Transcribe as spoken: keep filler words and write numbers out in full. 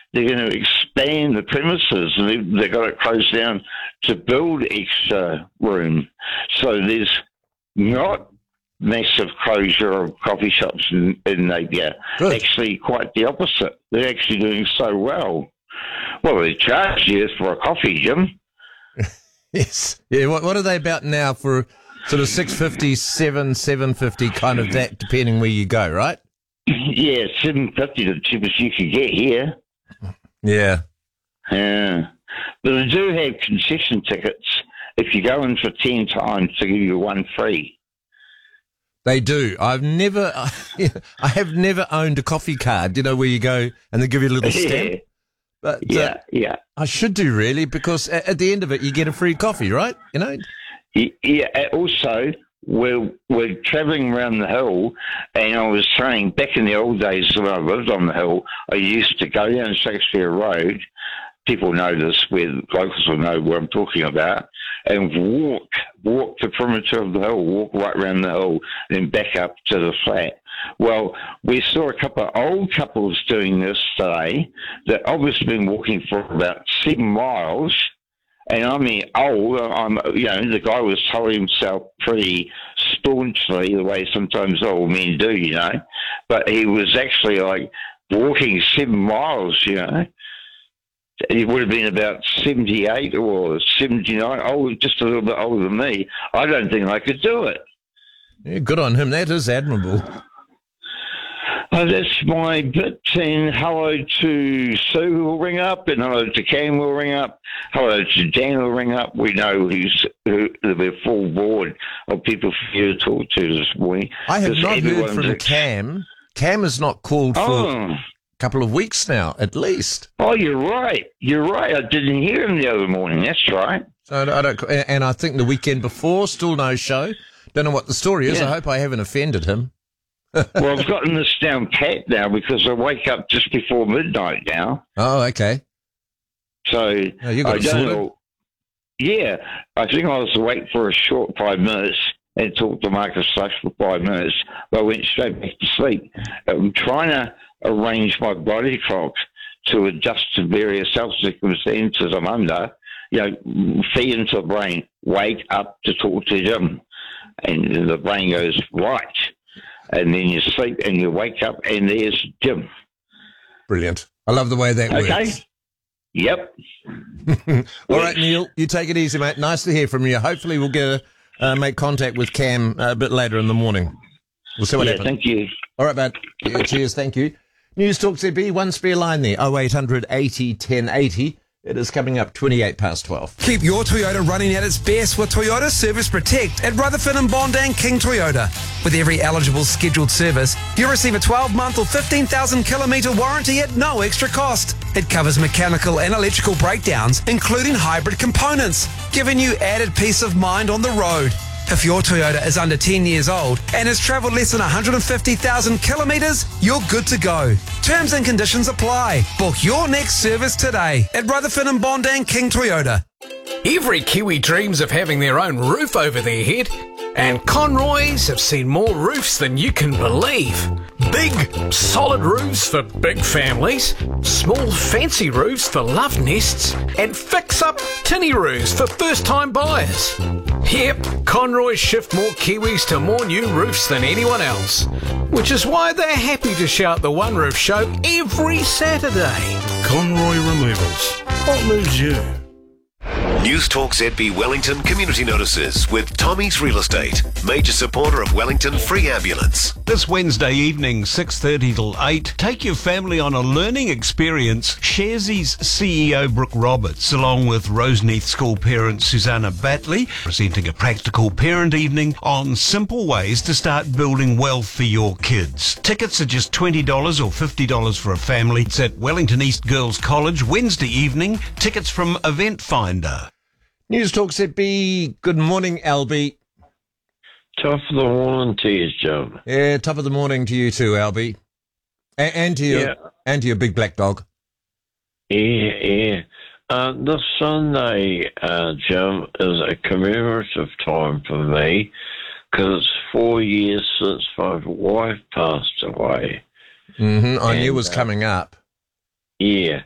they're going to expand the premises, and they, they've got it closed down to build extra room. So there's not massive closure of coffee shops in, in Napier. Good. Actually, quite the opposite. They're actually doing so well. Well, they charge you for a coffee, Jim. Yes. Yeah. What, what are they about now for sort of six fifty, seven, seven fifty, kind of that, depending where you go, right? Yeah, seven fifty, the cheapest you could get here. Yeah. Yeah. But they do have concession tickets if you go in for ten times to give you one free. They do. I've never, I have never owned a coffee card, you know, where you go and they give you a little stamp. Yeah. But Yeah, uh, yeah. I should do really, because at, at the end of it, you get a free coffee, right? You know? Yeah, and also, we're, we're travelling around the hill, and I was saying, back in the old days when I lived on the hill, I used to go down Shakespeare Road. People know this, where locals will know what I'm talking about, and walk, walk the perimeter of the hill, walk right around the hill, then back up to the flat. Well, we saw a couple of old couples doing this today that obviously been walking for about seven miles. And I mean, old, I'm, you know, the guy was holding himself pretty staunchly, the way sometimes old men do, you know. But he was actually like walking seven miles, you know. He would have been about seventy-eight or seventy-nine, old, just a little bit older than me. I don't think I could do it. Yeah, good on him. That is admirable. Oh, that's my bit. And hello to Sue, who will ring up, and hello to Cam, who will ring up. Hello to Dan, who will ring up. We know who's who. There'll be a full board of people for you to talk to this morning. I have not heard from ex- Cam. Cam has not called for Oh. a couple of weeks now, at least. Oh, you're right. You're right. I didn't hear him the other morning. That's right. So I don't, and I think the weekend before, still no show. Don't know what the story is. Yeah. I hope I haven't offended him. Well, I've gotten this down pat now because I wake up just before midnight now. Oh, okay. So Oh, you got I it don't sorted. know. Yeah, I think I was awake for a short five minutes and talked to Marcus Slush for five minutes, but I went straight back to sleep. I'm trying to arrange my body clock to adjust to various health circumstances I'm under. You know, feed into the brain, wake up to talk to Jim. And the brain goes, right. And then you sleep and you wake up and there's Jim. Brilliant. I love the way that Okay? works. Yep. All right, Neil, you take it easy, mate. Nice to hear from you. Hopefully we'll get a, uh, make contact with Cam uh, a bit later in the morning. We'll see what Yeah, happens. thank you. All right, mate. Yeah, cheers. Thank you. News Talk Z B, one spare line there, oh eight hundred eighty ten eighty. It is coming up twenty-eight past twelve. Keep your Toyota running at its best with Toyota Service Protect at Rutherford and Bondang King Toyota. With every eligible scheduled service, you'll receive a twelve-month or fifteen thousand kilometre warranty at no extra cost. It covers mechanical and electrical breakdowns, including hybrid components, giving you added peace of mind on the road. If your Toyota is under ten years old and has travelled less than one hundred fifty thousand kilometres, you're good to go. Terms and conditions apply. Book your next service today at Rutherford and Bondang King Toyota. Every Kiwi dreams of having their own roof over their head, and Conroy's have seen more roofs than you can believe. Big, solid roofs for big families, small, fancy roofs for love nests, and fix-up tinny roofs for first-time buyers. Yep, Conroy's shift more Kiwis to more new roofs than anyone else, which is why they're happy to shout the One Roof Show every Saturday. Conroy Removals. What moves you? News Talk Z B Wellington Community Notices with Tommy's Real Estate, major supporter of Wellington Free Ambulance. This Wednesday evening, six thirty till eight, take your family on a learning experience. Sharesies C E O Brooke Roberts, along with Roseneath School parent Susanna Batley, presenting a practical parent evening on simple ways to start building wealth for your kids. Tickets are just twenty dollars or fifty dollars for a family. It's at Wellington East Girls College, Wednesday evening. Tickets from Event Finder. News Talk Z B, good morning, Albie. Top of the morning to you, Joe. Yeah, top of the morning to you too, Albie. A- and to your, Yeah. and to your big black dog. Yeah, yeah. Uh, this Sunday, uh, Jim, is a commemorative time for me because it's four years since my wife passed away. Mm-hmm. I knew it And, was uh, coming up. Yeah,